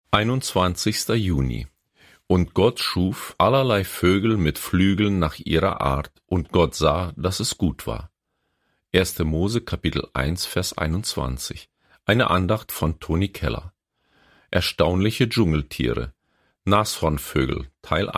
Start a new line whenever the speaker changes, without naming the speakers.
21. Juni. Und Gott schuf allerlei Vögel mit Flügeln nach ihrer Art, und Gott sah, dass es gut war. 1. Mose Kapitel 1 Vers 21. Eine Andacht von Toni Keller. Erstaunliche Dschungeltiere. Nashornvögel Teil